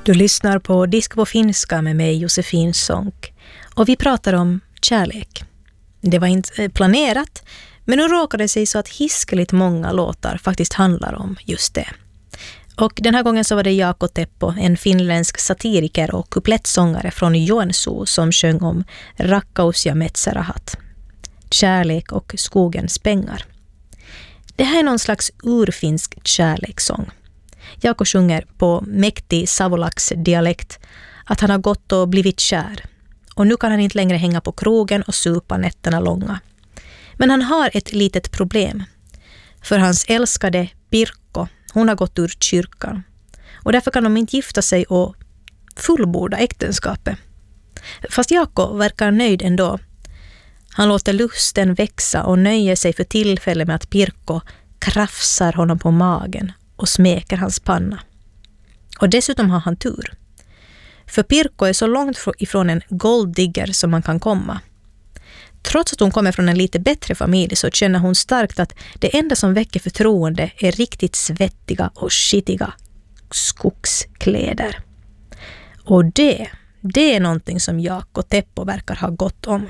Du lyssnar på Disk på finska med mig Josefin Sonck och vi pratar om kärlek. Det var inte planerat, men nu råkade det sig så att hiskeligt många låtar faktiskt handlar om just det. Och den här gången så var det Jaakko Teppo, en finländsk satiriker och kuplettsångare från Joensuu som sjöng om Rakkaus ja metserahat, kärlek och skogens pengar. Det här är någon slags urfinsk kärlekssång. Jaakko sjunger på mäktig savolax dialekt att han har gått och blivit kär. Och nu kan han inte längre hänga på krogen och supa nätterna långa. Men han har ett litet problem. För hans älskade Pirkko, hon har gått ur kyrkan. Och därför kan de inte gifta sig och fullborda äktenskapet. Fast Jaakko verkar nöjd ändå. Han låter lusten växa och nöjer sig för tillfälle med att Pirkko krafsar honom på magen och smeker hans panna. Och dessutom har han tur. För Pirkko är så långt ifrån en golddigger som man kan komma. Trots att hon kommer från en lite bättre familj så känner hon starkt att det enda som väcker förtroende är riktigt svettiga och skitiga skogskläder. Och det är någonting som Jaakko Teppo verkar ha gått om.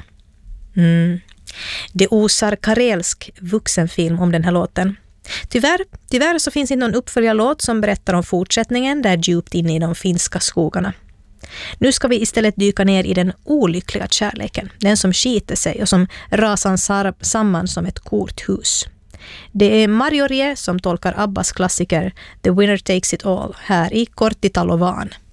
Det osar karelsk vuxenfilm om den här låten. Tyvärr så finns inte någon uppföljarlåt som berättar om fortsättningen där djupt inne i de finska skogarna. Nu ska vi istället dyka ner i den olyckliga kärleken, den som skiter sig och som rasar samman som ett korthus. Det är Marjorie som tolkar Abbas klassiker The Winner Takes It All här i Korttitalovan.